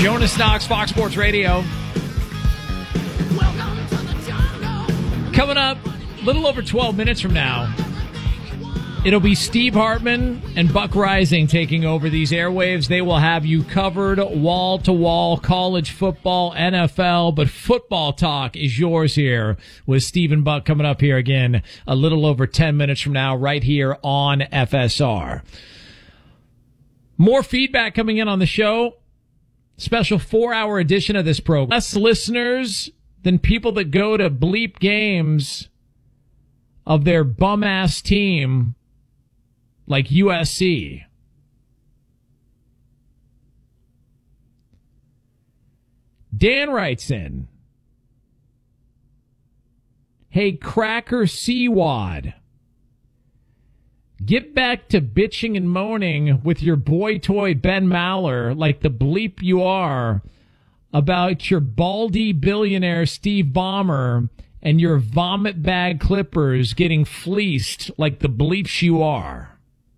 Jonas Knox, Fox Sports Radio. Coming up a little over 12 minutes from now, it'll be Steve Hartman and Buck Rising taking over these airwaves. They will have you covered wall-to-wall, college football, NFL, but football talk is yours here with Steve and Buck coming up here again a little over 10 minutes from now right here on FSR. More feedback coming in on the show. Special 4-hour edition of this program. Less listeners than people that go to bleep games of their bum-ass team like USC. Dan writes in, "Hey, Cracker Seawad, get back to bitching and moaning with your boy toy Ben Maller like the bleep you are about your baldy billionaire Steve Ballmer and your vomit bag Clippers getting fleeced like the bleeps you are."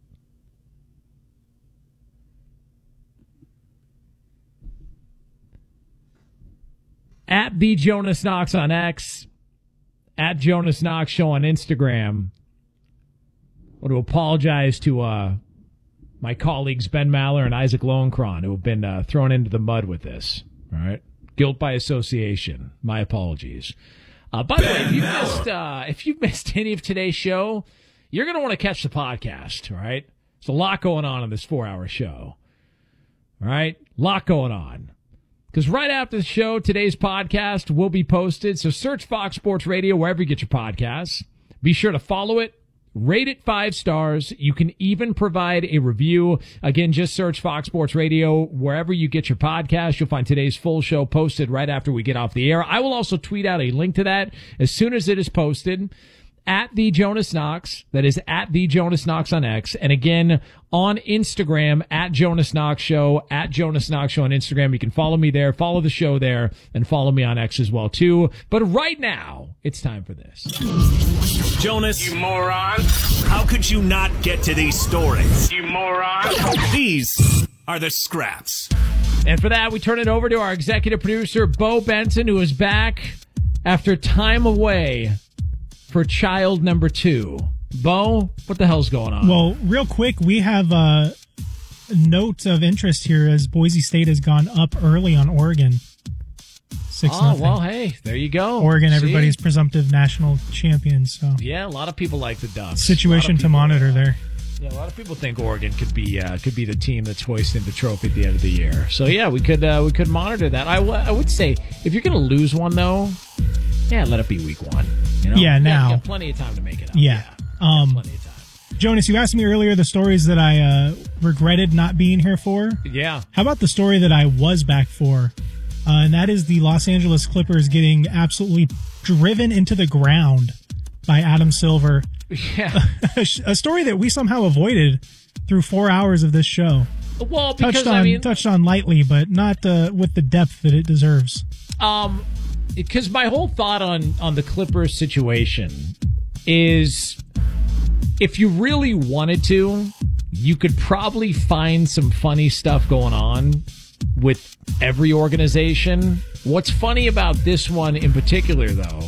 At the Jonas Knox on X, at Jonas Knox Show on Instagram. I want to apologize to my colleagues Ben Maller and Isaac Lowenkron, who have been thrown into the mud with this. All right, guilt by association. My apologies. By the way, if you've missed any of today's show, you're going to want to catch the podcast. All right, there's a lot going on in this 4-hour show. All right, lot going on. Because right after the show, today's podcast will be posted. So search Fox Sports Radio wherever you get your podcasts. Be sure to follow it. Rate it 5 stars. You can even provide a review. Again, just search Fox Sports Radio wherever you get your podcast. You'll find today's full show posted right after we get off the air. I will also tweet out a link to that as soon as it is posted. At the Jonas Knox. That is at the Jonas Knox on X. And again, on Instagram, at Jonas Knox Show, at Jonas Knox Show on Instagram. You can follow me there, follow the show there, and follow me on X as well, too. But right now, it's time for this. Jonas, you moron. How could you not get to these stories? You moron. These are the scraps. And for that, we turn it over to our executive producer, Bo Benson, who is back after time away for child number 2. Bo, what the hell's going on? Well, real quick, we have a note of interest here as Boise State has gone up early on Oregon. 6-0. Well, hey, there you go. Oregon, everybody's presumptive national champions. So yeah, a lot of people like the Ducks. Situation to monitor there. Yeah, a lot of people think Oregon could be the team that's hoisting the trophy at the end of the year. So yeah, we could monitor that. I would say if you're going to lose one though, yeah, let it be week 1. You know? Yeah, now. You got plenty of time to make it up. Yeah. Plenty of time. Jonas, you asked me earlier the stories that I regretted not being here for. Yeah. How about the story that I was back for? And that is the Los Angeles Clippers getting absolutely driven into the ground by Adam Silver. Yeah. A story that we somehow avoided through 4 hours of this show. Well, because touched on lightly, but not with the depth that it deserves. Because my whole thought on the Clippers situation is if you really wanted to, you could probably find some funny stuff going on with every organization. What's funny about this one in particular, though,